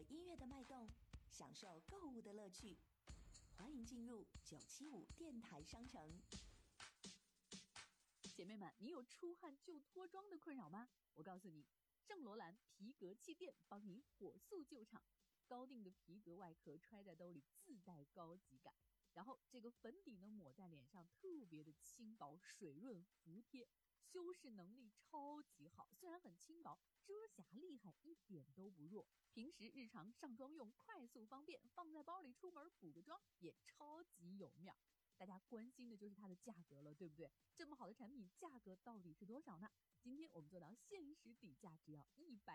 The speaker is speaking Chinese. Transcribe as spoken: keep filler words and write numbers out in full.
音乐的脉动，享受购物的乐趣。欢迎进入九七五电台商城。 姐妹们，你有出汗就脱妆的困扰吗？我告诉你，圣罗兰皮革气垫帮你火速救场。高定的皮革外壳揣在兜里自带高级感，然后这个粉底呢抹在脸上特别的轻薄水润服帖，修饰能力超级好，虽然很轻薄，遮瑕厉害一点都不弱。平时日常上妆用快速方便，放在包里出门补个妆也超级有面。大家关心的就是它的价格了，对不对？这么好的产品价格到底是多少呢？今天我们做到限时底价只要一百